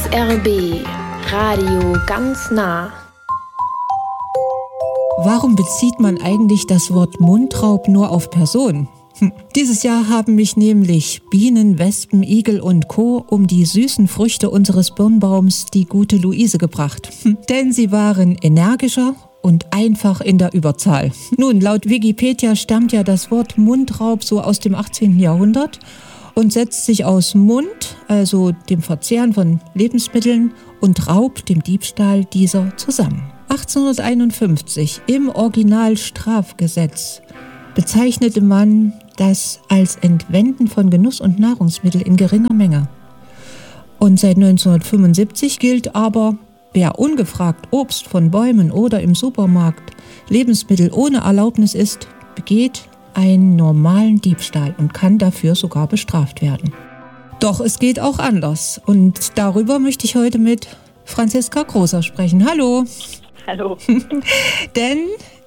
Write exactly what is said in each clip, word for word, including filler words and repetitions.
S R B Radio ganz nah. Warum bezieht man eigentlich das Wort Mundraub nur auf Personen? Hm. Dieses Jahr haben mich nämlich Bienen, Wespen, Igel und Co. um die süßen Früchte unseres Birnbaums, die gute Luise, gebracht. Hm. Denn sie waren energischer und einfach in der Überzahl. Nun, laut Wikipedia stammt ja das Wort Mundraub so aus dem achtzehnten Jahrhundert und setzt sich aus Mund, also dem Verzehren von Lebensmitteln, und Raub, dem Diebstahl dieser, zusammen. achtzehnhunderteinundfünfzig im Originalstrafgesetz bezeichnete man das als Entwenden von Genuss- und Nahrungsmitteln in geringer Menge. Und seit neunzehnhundertfünfundsiebzig gilt aber, wer ungefragt Obst von Bäumen oder im Supermarkt Lebensmittel ohne Erlaubnis isst, begeht einen normalen Diebstahl und kann dafür sogar bestraft werden. Doch es geht auch anders und darüber möchte ich heute mit Franziska Großer sprechen. Hallo! Hallo! Denn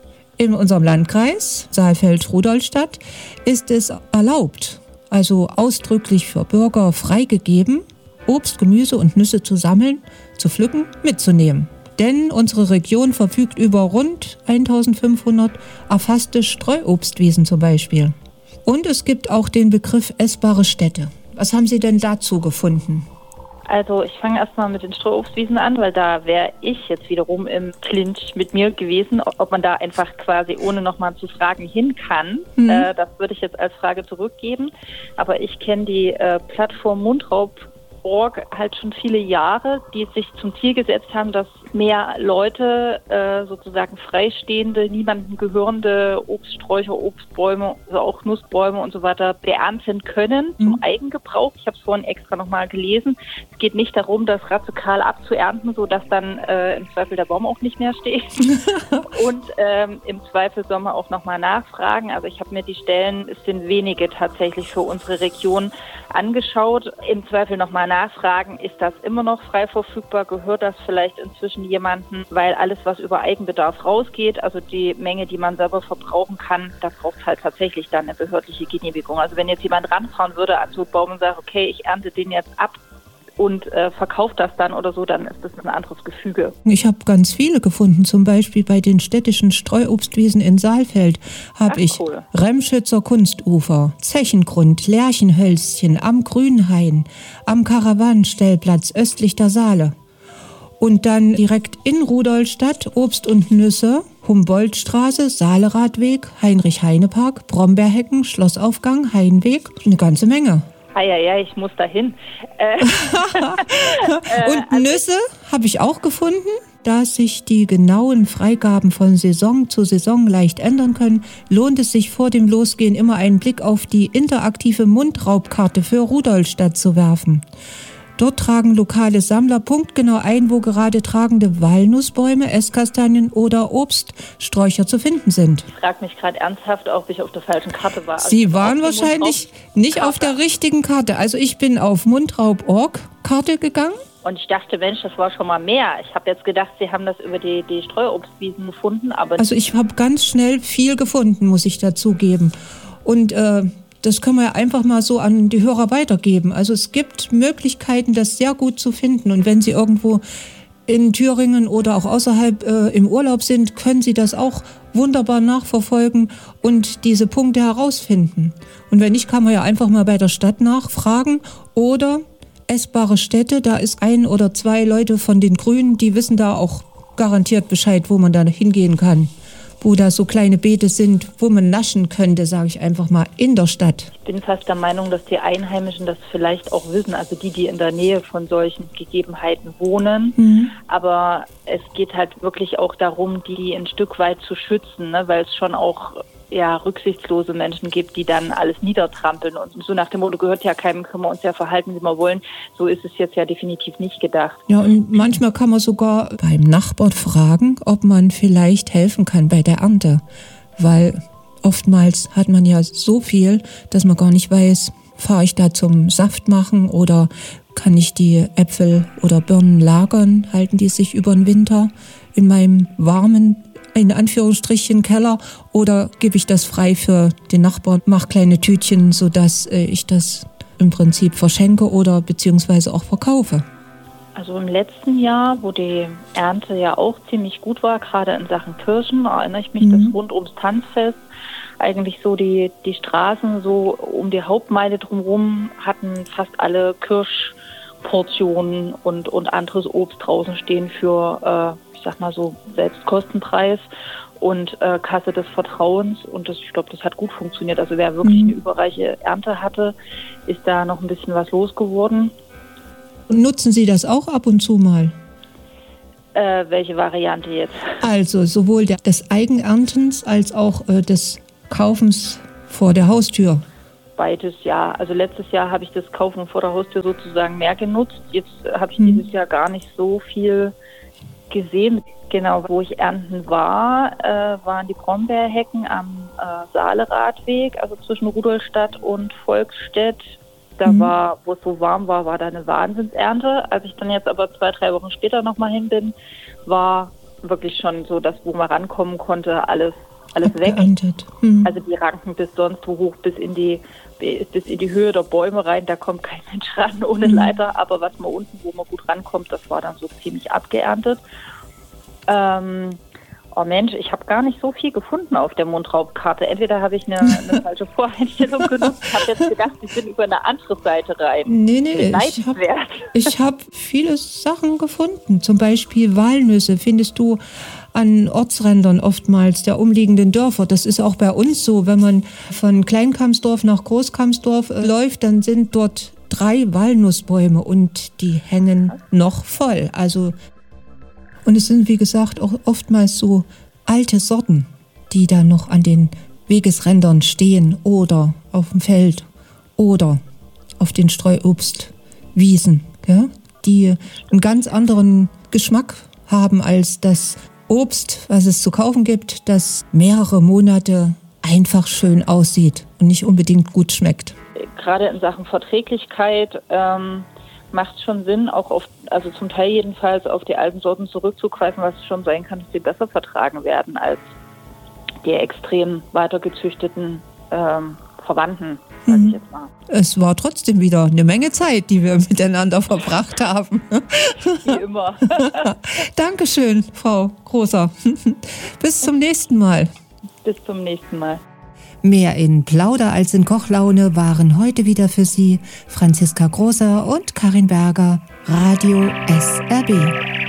in unserem Landkreis Saalfeld-Rudolstadt ist es erlaubt, also ausdrücklich für Bürger freigegeben, Obst, Gemüse und Nüsse zu sammeln, zu pflücken, mitzunehmen. Denn unsere Region verfügt über rund eintausendfünfhundert erfasste Streuobstwiesen zum Beispiel. Und es gibt auch den Begriff essbare Städte. Was haben Sie denn dazu gefunden? Also ich fange erstmal mit den Streuobstwiesen an, weil da wäre ich jetzt wiederum im Clinch mit mir gewesen, ob man da einfach quasi ohne nochmal zu fragen hin kann. Mhm. Äh, das würde ich jetzt als Frage zurückgeben. Aber ich kenne die äh, Plattform Mundraub Punkt org halt schon viele Jahre, die sich zum Ziel gesetzt haben, dass mehr Leute äh, sozusagen freistehende, niemandem gehörende Obststräucher, Obstbäume, also auch Nussbäume und so weiter beernten können zum mhm. Eigengebrauch. Ich habe es vorhin extra nochmal gelesen. Es geht nicht darum, das radikal abzuernten, sodass dann äh, im Zweifel der Baum auch nicht mehr steht. Und ähm, im Zweifel soll man auch nochmal nachfragen. Also ich habe mir die Stellen, es sind wenige tatsächlich für unsere Region angeschaut. Im Zweifel nochmal nachfragen, ist das immer noch frei verfügbar? Gehört das vielleicht inzwischen jemandem? Weil alles, was über Eigenbedarf rausgeht, also die Menge, die man selber verbrauchen kann, da braucht es halt tatsächlich dann eine behördliche Genehmigung. Also wenn jetzt jemand ranfahren würde an so einen Baum und sagt, okay, ich ernte den jetzt ab und äh, verkauft das dann oder so, dann ist das ein anderes Gefüge. Ich habe ganz viele gefunden, zum Beispiel bei den städtischen Streuobstwiesen in Saalfeld habe ich cool. Remschützer Kunstufer, Zechengrund, Lärchenhölzchen am Grünhain, am Karawanenstellplatz östlich der Saale. Und dann direkt in Rudolstadt Obst und Nüsse, Humboldtstraße, Saaleradweg, Heinrich-Heine-Park, Brombeerhecken, Schlossaufgang, Hainweg, eine ganze Menge. Ah ja, ja, ich muss dahin. Äh, Und Nüsse habe ich auch gefunden, da sich die genauen Freigaben von Saison zu Saison leicht ändern können, lohnt es sich vor dem Losgehen immer einen Blick auf die interaktive Mundraubkarte für Rudolstadt zu werfen. Dort tragen lokale Sammler punktgenau ein, wo gerade tragende Walnussbäume, Esskastanien oder Obststräucher zu finden sind. Ich frage mich gerade ernsthaft, ob ich auf der falschen Karte war. Also Sie waren wahrscheinlich nicht auf der richtigen Karte. Also ich bin auf mundraub Punkt org Karte gegangen. Und ich dachte, Mensch, das war schon mal mehr. Ich habe jetzt gedacht, Sie haben das über die, die Streuobstwiesen gefunden. Aber also ich habe ganz schnell viel gefunden, muss ich dazugeben. Und äh, das können wir ja einfach mal so an die Hörer weitergeben. Also es gibt Möglichkeiten, das sehr gut zu finden. Und wenn Sie irgendwo in Thüringen oder auch außerhalb äh, im Urlaub sind, können Sie das auch wunderbar nachverfolgen und diese Punkte herausfinden. Und wenn nicht, kann man ja einfach mal bei der Stadt nachfragen oder essbare Städte. Da ist ein oder zwei Leute von den Grünen, die wissen da auch garantiert Bescheid, wo man da hingehen kann. Wo da so kleine Beete sind, wo man naschen könnte, sage ich einfach mal, in der Stadt. Ich bin fast der Meinung, dass die Einheimischen das vielleicht auch wissen, also die, die in der Nähe von solchen Gegebenheiten wohnen. Mhm. Aber es geht halt wirklich auch darum, die ein Stück weit zu schützen, ne? Weil es schon auch ja, rücksichtslose Menschen gibt, die dann alles niedertrampeln. Und so nach dem Motto, gehört ja keinem, können wir uns ja verhalten, wie wir wollen. So ist es jetzt ja definitiv nicht gedacht. Ja, und manchmal kann man sogar beim Nachbarn fragen, ob man vielleicht helfen kann bei der Ernte. Weil oftmals hat man ja so viel, dass man gar nicht weiß, fahre ich da zum Saft machen oder kann ich die Äpfel oder Birnen lagern? Halten die sich über den Winter in meinem warmen, in Anführungsstrichen, Keller, oder gebe ich das frei für den Nachbarn, mache kleine Tütchen, sodass äh, ich das im Prinzip verschenke oder beziehungsweise auch verkaufe? Also im letzten Jahr, wo die Ernte ja auch ziemlich gut war, gerade in Sachen Kirschen, erinnere ich mich, mhm. dass rund ums Tanzfest eigentlich so die, die Straßen so um die Hauptmeile drumherum hatten fast alle Kirschportionen und, und anderes Obst draußen stehen für, äh, ich sag mal so, Selbstkostenpreis und äh, Kasse des Vertrauens. Und das, ich glaube, das hat gut funktioniert. Also wer wirklich eine überreiche Ernte hatte, ist da noch ein bisschen was losgeworden. Und nutzen Sie das auch ab und zu mal? Äh, welche Variante jetzt? Also sowohl der, des Eigenerntens als auch äh, des Kaufens vor der Haustür. Beides, ja. Also letztes Jahr habe ich das Kaufen vor der Haustür sozusagen mehr genutzt. Jetzt habe ich hm. dieses Jahr gar nicht so viel gesehen. Genau, wo ich ernten war, äh, waren die Brombeerhecken am äh, Saale-Radweg, also zwischen Rudolstadt und Volksstedt. Da mhm. war, wo es so warm war, war da eine Wahnsinnsernte. Als ich dann jetzt aber zwei, drei Wochen später nochmal hin bin, war wirklich schon so, dass wo man rankommen konnte, alles, alles weg. Mhm. Also die Ranken bis sonst wo hoch, bis in die bis in die Höhe der Bäume rein, da kommt kein Mensch ran ohne mhm. Leiter. Aber was man unten, wo man gut rankommt, das war dann so ziemlich abgeerntet. Ähm, oh Mensch, ich habe gar nicht so viel gefunden auf der Mundraubkarte. Entweder habe ich eine, eine falsche Voreinstellung genutzt, habe jetzt gedacht, ich bin über eine andere Seite rein. Nee, nee, ich habe ich hab viele Sachen gefunden. Zum Beispiel Walnüsse findest du an Ortsrändern oftmals der umliegenden Dörfer. Das ist auch bei uns so. Wenn man von Kleinkamsdorf nach Großkamsdorf äh, läuft, dann sind dort drei Walnussbäume und die hängen noch voll. Also Und es sind, wie gesagt, auch oftmals so alte Sorten, die da noch an den Wegesrändern stehen oder auf dem Feld oder auf den Streuobstwiesen, gell? Die einen ganz anderen Geschmack haben als das Obst, was es zu kaufen gibt, das mehrere Monate einfach schön aussieht und nicht unbedingt gut schmeckt. Gerade in Sachen Verträglichkeit ähm macht es schon Sinn, auch auf, also zum Teil jedenfalls auf die alten Sorten zurückzugreifen, was schon sein kann, dass sie besser vertragen werden als die extrem weitergezüchteten ähm, Verwandten, sag ich jetzt mal. Es war trotzdem wieder eine Menge Zeit, die wir miteinander verbracht haben. Wie immer. Dankeschön, Frau Großer. Bis zum nächsten Mal. Bis zum nächsten Mal. Mehr in Plauder als in Kochlaune waren heute wieder für Sie Franziska Großer und Karin Berger, Radio S R B.